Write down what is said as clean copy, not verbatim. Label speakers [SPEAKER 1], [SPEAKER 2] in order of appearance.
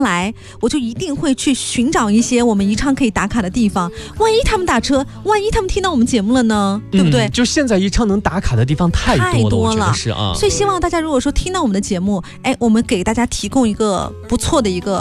[SPEAKER 1] 来我就一定会去寻找一些我们宜昌可以打卡的地方，万一他们打车，万一他们听到我们节目了呢，对不对？
[SPEAKER 2] 就现在宜昌能打卡的地方太多了，我觉得是啊。
[SPEAKER 1] 所以希望大家如果说听到我们的节目，我们给大家提供一个不错的一个